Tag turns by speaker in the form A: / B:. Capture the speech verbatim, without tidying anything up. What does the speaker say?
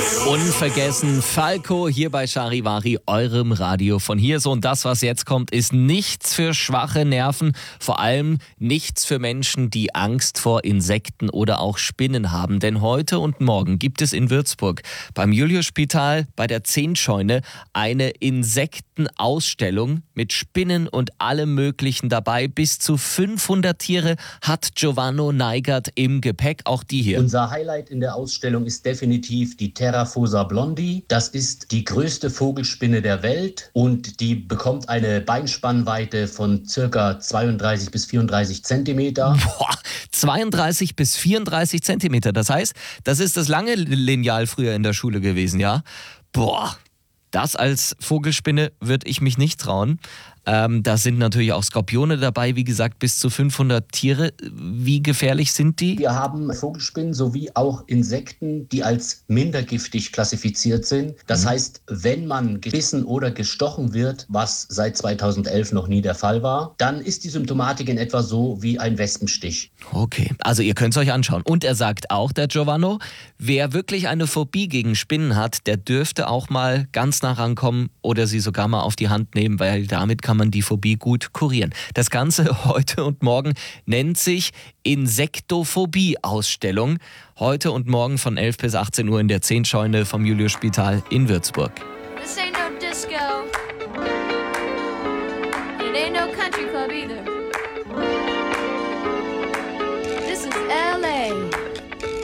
A: Unvergessen Falco hier bei Charivari, eurem Radio von hier so. Und das, was jetzt kommt, ist nichts für schwache Nerven. Vor allem nichts für Menschen, die Angst vor Insekten oder auch Spinnen haben. Denn heute und morgen gibt es in Würzburg beim Juliusspital bei der Zehnscheune eine Insektenausstellung mit Spinnen und allem Möglichen dabei. Bis zu fünfhundert Tiere hat Giovanni Neigert im Gepäck. Auch die hier.
B: Unser Highlight in der Ausstellung ist definitiv die Terrafosa blondi. Das ist die größte Vogelspinne der Welt und die bekommt eine Beinspannweite von ca. zweiunddreißig bis vierunddreißig Zentimeter.
A: Boah, zweiunddreißig bis vierunddreißig Zentimeter. Das heißt, das ist das lange Lineal früher in der Schule gewesen, ja? Boah, das als Vogelspinne würde ich mich nicht trauen. Ähm, da sind natürlich auch Skorpione dabei, wie gesagt, bis zu fünfhundert Tiere. Wie gefährlich sind die?
B: Wir haben Vogelspinnen sowie auch Insekten, die als minder giftig klassifiziert sind. Das mhm. heißt, wenn man gebissen oder gestochen wird, was seit zweitausendelf noch nie der Fall war, dann ist die Symptomatik in etwa so wie ein Wespenstich.
A: Okay, also ihr könnt es euch anschauen. Und er sagt auch, der Giovanni, wer wirklich eine Phobie gegen Spinnen hat, der dürfte auch mal ganz nah rankommen oder sie sogar mal auf die Hand nehmen, weil damit kann man die Phobie gut kurieren. Das Ganze heute und morgen nennt sich Insektophobie-Ausstellung. Heute und morgen von elf bis achtzehn Uhr in der Zehnscheune vom Juliusspital in Würzburg.
C: This ain't no disco. It ain't no country club either.